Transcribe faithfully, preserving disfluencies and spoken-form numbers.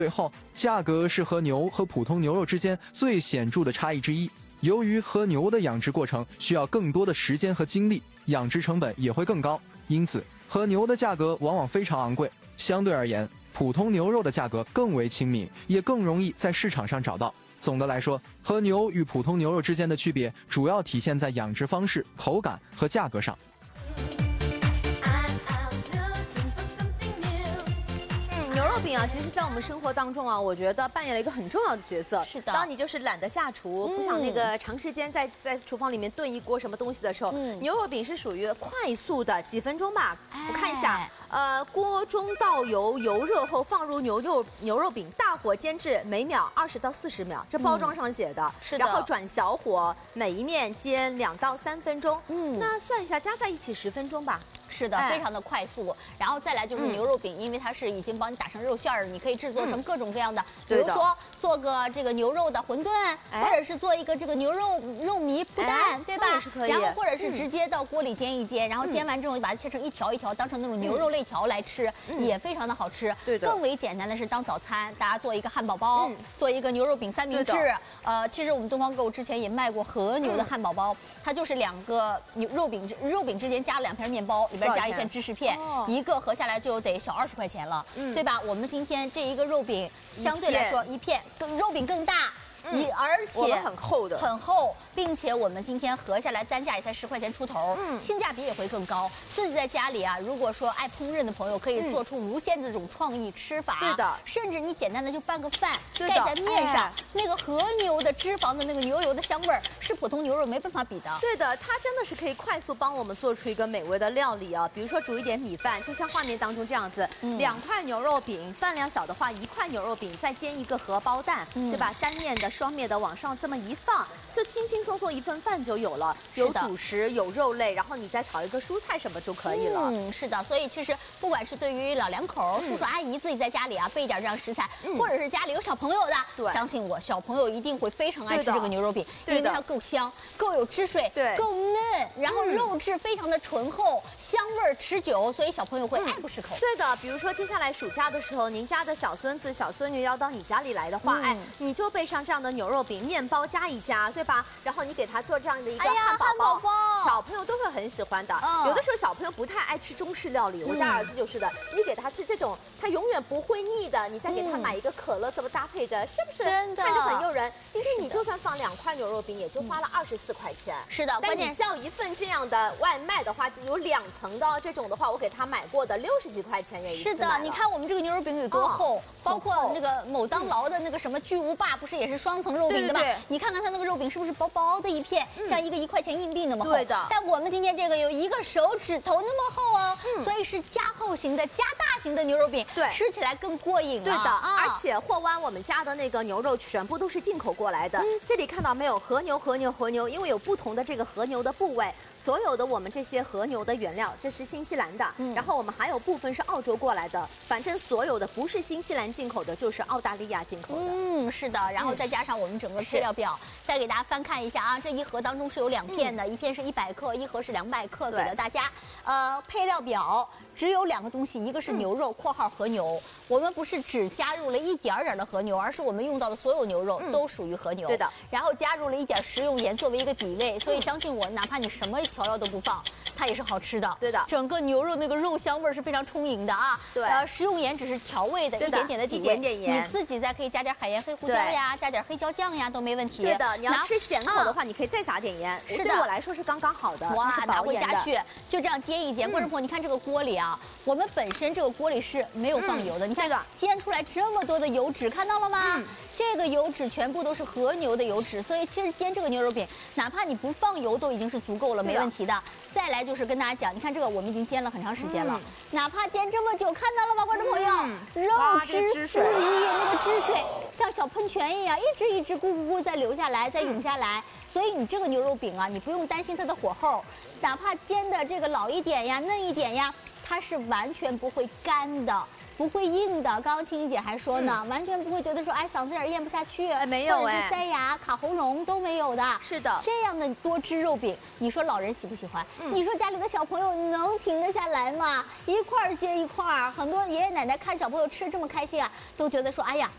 最后，价格是和牛和普通牛肉之间最显著的差异之一。由于和牛的养殖过程需要更多的时间和精力，养殖成本也会更高，因此和牛的价格往往非常昂贵。相对而言，普通牛肉的价格更为亲民，也更容易在市场上找到。总的来说，和牛与普通牛肉之间的区别主要体现在养殖方式、口感和价格上。 牛肉饼啊，其实，在我们生活当中啊，我觉得扮演了一个很重要的角色。 是的， 当你就是懒得下厨，嗯、不想那个长时间在在厨房里面炖一锅什么东西的时候，嗯、牛肉饼是属于快速的，几分钟吧。哎、我看一下，呃，锅中倒油，油热后放入牛肉牛肉饼，大火煎制，每秒二十到四十秒，这包装上写的。嗯、是的。然后转小火，每一面煎两到三分钟。嗯，那算一下，加在一起十分钟吧。 是的，非常的快速。然后再来就是牛肉饼，因为它是已经帮你打成肉馅儿，你可以制作成各种各样的，比如说做个这个牛肉的馄饨，或者是做一个这个牛肉肉糜铺蛋，对吧？ 也是可以。 然后或者是直接到锅里煎一煎，然后煎完之后把它切成一条一条，当成那种牛肉肋条来吃，也非常的好吃。 对的。 更为简单的是当早餐，大家做一个汉堡包，做一个牛肉饼三明治。呃，其实我们东方购物之前也卖过和牛的汉堡包，它就是两个牛肉饼肉饼之间加了两片面包。里边加一片芝士片，哦、一个合下来就得小二十块钱了，嗯、对吧？我们今天这一个肉饼相对来说一片更肉饼更大。你、嗯、而且很厚的， 很厚，并且我们今天合下来单价也才十块钱出头，嗯，性价比也会更高。自己在家里啊，如果说爱烹饪的朋友，可以做出无限的这种创意吃法， 对的。 甚至你简单的就拌个饭，盖在面上，哎、那个和牛的脂肪的那个牛油的香味儿，是普通牛肉没办法比的。 对的，它真的是可以快速帮我们做出一个美味的料理啊。比如说煮一点米饭，就像画面当中这样子，嗯、两块牛肉饼，饭量小的话一块牛肉饼，再煎一个荷包蛋，嗯、对吧？单面的。双面的往上这么一放，就轻轻松松一份饭就有了，有主食，有肉类，然后你再炒一个蔬菜什么就可以了。 嗯，是的，所以其实不管是对于老两口、嗯、叔叔阿姨自己在家里啊备一点这样食材，嗯、或者是家里有小朋友的，对，相信我，小朋友一定会非常爱吃这个牛肉饼，因为它够香，够有汁水， 对， 够嫩，然后肉质非常的醇厚，香味持久，所以小朋友会爱不释口。 嗯、对的，比如说接下来暑假的时候，您家的小孙子、小孙女要到你家里来的话，嗯、哎，你就备上这样的牛肉饼，面包加一加，对吧？然后你给他做这样的一个汉堡包， 汉堡包小朋友都会很喜欢的。嗯、有的时候小朋友不太爱吃中式料理，我家儿子就是的。嗯、你给他吃这种，他永远不会腻的。你再给他买一个可乐，这么搭配着，是不是？ 真的看着很诱人。今天你就算放两块牛肉饼，也就花了二十四块钱。 是的， 但你叫一份这样的外卖的话，有两层的这种的话，我给他买过的六十几块钱也一次。 是的，你看我们这个牛肉饼有多厚，包括那个某当劳的那个什么巨无霸，不是也是双层肉饼的吗？你看看它那个肉饼是不是薄薄的一片，嗯、像一个一块钱硬币那么厚？ 对的。 但我们今天这个有一个手指头那么厚哦，嗯、所以是加厚型的、加大型的牛肉饼， 对， 吃起来更过瘾、啊。 对的，啊、而且货湾我们家的那个牛肉全部都是进口过来的。嗯、这里看到没有？和牛、和牛、和牛，因为有不同的这个和牛的部位。所有的我们这些和牛的原料，这是新西兰的，嗯、然后我们还有部分是澳洲过来的，反正所有的不是新西兰进口的，就是澳大利亚进口的。 嗯，是的，然后再加上我们整个配料表，再给大家翻看一下啊，这一盒当中是有两片的，嗯、一片是一百克，一盒是两百克，给到大家。呃，配料表只有两个东西，一个是牛肉（括号和牛），我们不是只加入了一点点的和牛，而是我们用到的所有牛肉都属于和牛。 对的， 然后加入了一点食用盐作为一个底味，所以相信我，哪怕你什么调料都不放，它也是好吃的。 对的， 整个牛肉那个肉香味是非常充盈的啊。 对， 呃，食用盐只是调味的，一点点的底味， 一点点盐， 你自己再可以加点海盐、黑胡椒呀，加点黑椒酱呀，都没问题。 对的，你要吃咸口的话，你可以再撒点盐。是的，对我来说是刚刚好的。 哇，拿回家去就这样煎一煎。观众朋友，你看这个锅里啊，我们本身这个锅里是没有放油的，你看煎出来这么多的油脂，看到了吗？这个油脂全部都是和牛的油脂，所以其实煎这个牛肉饼，哪怕你不放油，都已经是足够了，没问题的。再来就是跟大家讲，你看这个我们已经煎了很长时间了，嗯、哪怕煎这么久，看到了吗，观众朋友？嗯、肉汁四溢，那个汁水像小喷泉一样，一直一直咕咕咕在流下来，再涌下来。嗯、所以你这个牛肉饼啊，你不用担心它的火候，哪怕煎的这个老一点呀、嫩一点呀，它是完全不会干的。不会硬的，刚刚青青姐还说呢，嗯、完全不会觉得说，哎，嗓子眼咽不下去， 哎，没有哎， 或者是塞牙、卡喉咙都没有的。 是的， 这样的多汁肉饼，你说老人喜不喜欢？嗯、你说家里的小朋友能停得下来吗？一块儿接一块儿，很多爷爷奶奶看小朋友吃这么开心啊，都觉得说，哎呀，